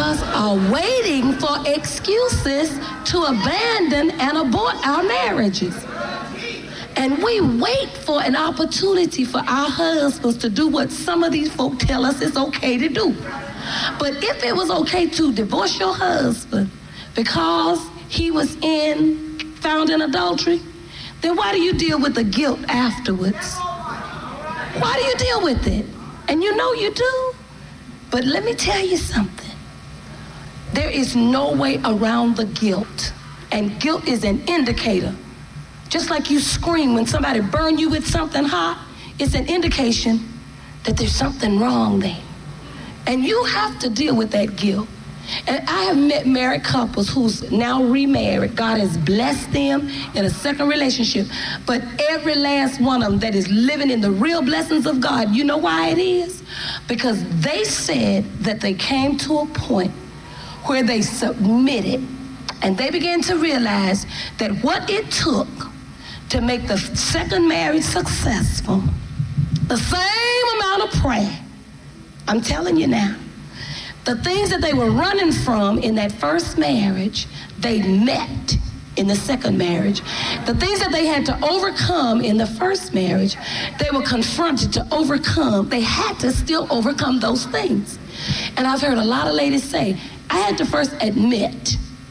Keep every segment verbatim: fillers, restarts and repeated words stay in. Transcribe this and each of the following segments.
us are waiting for excuses to abandon and abort our marriages. And we wait for an opportunity for our husbands to do what some of these folk tell us it's okay to do. But if it was okay to divorce your husband because he was in, found in adultery, then why do you deal with the guilt afterwards? Why do you deal with it? And you know you do. But let me tell you something. There is no way around the guilt. And guilt is an indicator. Just like you scream when somebody burn you with something hot, it's an indication that there's something wrong there. And you have to deal with that guilt. And I have met married couples who's now remarried. God has blessed them in a second relationship. But every last one of them that is living in the real blessings of God, you know why it is? Because they said that they came to a point where they submitted and they began to realize that what it took to make the second marriage successful, the same amount of prayer, I'm telling you now, the things that they were running from in that first marriage, they met in the second marriage. The things that they had to overcome in the first marriage, they were confronted to overcome. They had to still overcome those things. And I've heard a lot of ladies say, I had to first admit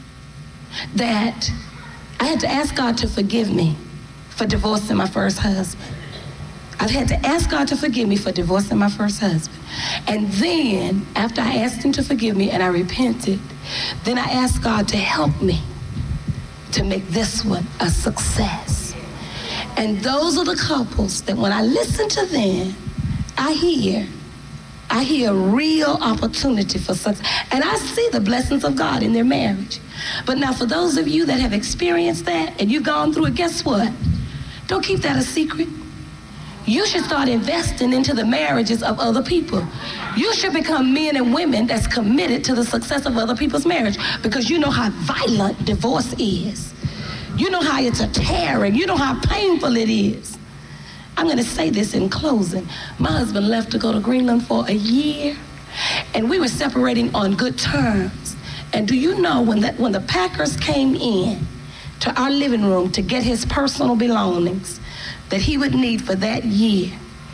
that I had to ask God to forgive me for divorcing my first husband. I've had to ask God to forgive me for divorcing my first husband. And then, after I asked him to forgive me and I repented, then I asked God to help me to make this one a success. And those are the couples that when I listen to them, I hear, I hear a real opportunity for success. And I see the blessings of God in their marriage. But now for those of you that have experienced that and you've gone through it, guess what? Don't keep that a secret. You should start investing into the marriages of other people. You should become men and women that's committed to the success of other people's marriage, because you know how violent divorce is. You know how it's a tearing. You know how painful it is. I'm going to say this in closing. My husband left to go to Greenland for a year, and we were separating on good terms. And do you know when that when the Packers came in to our living room to get his personal belongings that he would need for that year,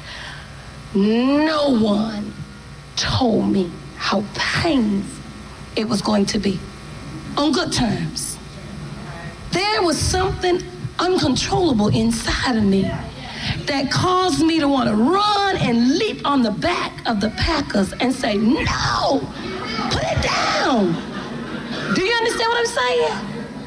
no one told me how painful it was going to be. On good terms. There was something uncontrollable inside of me that caused me to want to run and leap on the back of the Packers and say, no, put it down. Do you understand what I'm saying?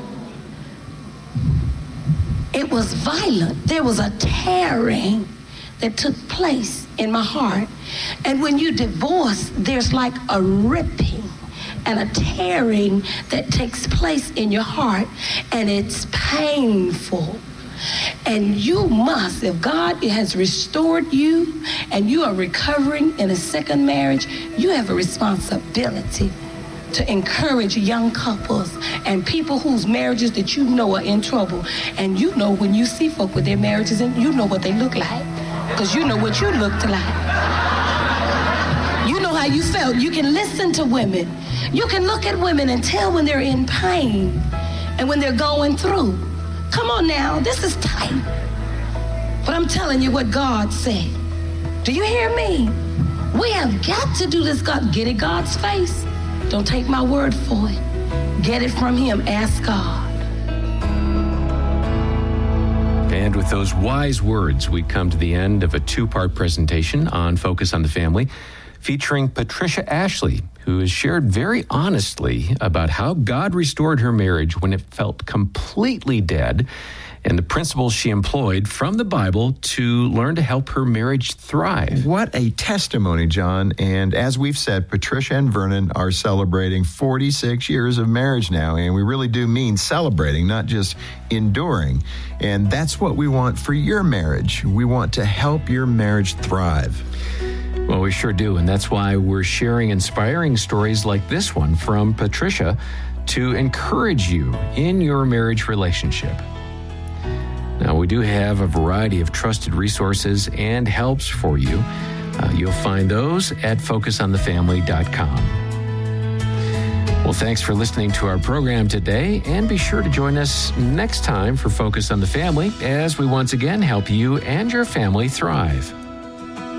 It was violent. There was a tearing that took place in my heart. And when you divorce, there's like a ripping and a tearing that takes place in your heart, and it's painful. And you must, if God has restored you and you are recovering in a second marriage, you have a responsibility to encourage young couples and people whose marriages that you know are in trouble. And you know when you see folk with their marriages, and you know what they look like, because you know what you looked like. You know how you felt. You can listen to women. You can look at women and tell when they're in pain and when they're going through. Come on now, this is tight. But I'm telling you what God said. Do you hear me? We have got to do this. God, get it God's face. Don't take my word for it. Get it from him. Ask God. And with those wise words, we come to the end of a two-part presentation on Focus on the Family, featuring Patricia Ashley, who has shared very honestly about how God restored her marriage when it felt completely dead, and the principles she employed from the Bible to learn to help her marriage thrive. What a testimony, John. And as we've said, Patricia and Vernon are celebrating forty-six years of marriage now, and we really do mean celebrating, not just enduring. And that's what we want for your marriage. We want to help your marriage thrive. Well, we sure do, and that's why we're sharing inspiring stories like this one from Patricia to encourage you in your marriage relationship. Now, we do have a variety of trusted resources and helps for you. Uh, you'll find those at focus on the family dot com. Well, thanks for listening to our program today, and be sure to join us next time for Focus on the Family as we once again help you and your family thrive.